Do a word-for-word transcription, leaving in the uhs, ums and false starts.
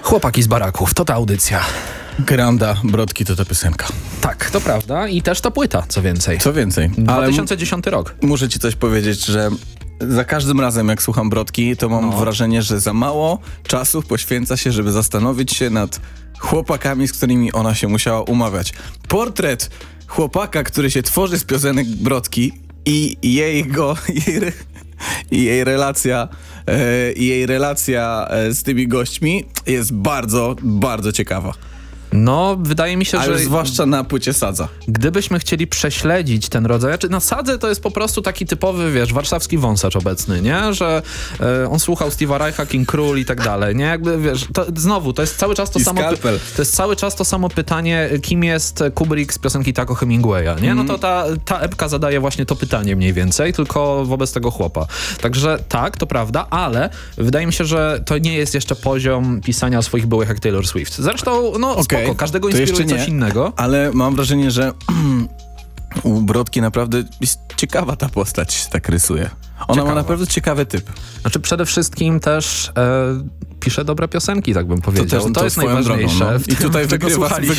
Chłopaki z baraków, to ta audycja. Granda, Brodki to ta piosenka. Tak, to prawda i też ta płyta, co więcej. Co więcej. dwa tysiące dziesiąty rok. Muszę ci coś powiedzieć, że za każdym razem jak słucham Brodki, to mam No. wrażenie, że za mało czasu poświęca się, żeby zastanowić się nad chłopakami, z którymi ona się musiała umawiać. Portret chłopaka, który się tworzy z piosenek Brodki i jego... Jej, re- i jej relacja e, i jej relacja e, z tymi gośćmi jest bardzo, bardzo ciekawa. No, wydaje mi się, A że już zwłaszcza na płycie Sadza. gdybyśmy chcieli prześledzić ten rodzaj, znaczy na Sadze to jest po prostu taki typowy, wiesz, warszawski wąsacz obecny, nie? Że e, on słuchał Steve'a Reicha, King Król i tak dalej, nie? Jakby, wiesz, to, znowu, to jest cały czas to I samo... Skalpel. To jest cały czas to samo pytanie, kim jest Kubrick z piosenki Taco Hemingwaya, nie? No to ta, ta epka zadaje właśnie to pytanie mniej więcej, tylko wobec tego chłopa. Także tak, to prawda, ale wydaje mi się, że to nie jest jeszcze poziom pisania o swoich byłych jak Taylor Swift. Zresztą, no Okej, spoko, każdego to inspiruje jeszcze coś nie, innego. Ale mam wrażenie, że u Brodki naprawdę jest ciekawa ta postać, się tak rysuje. Ona Ciekawa. ma naprawdę ciekawy typ. Znaczy przede wszystkim też e, pisze dobre piosenki, tak bym powiedział. też- To, to jest swoją najważniejsze. drogą, no. w I tym, tutaj czego wygrywa- słuchaliśmy.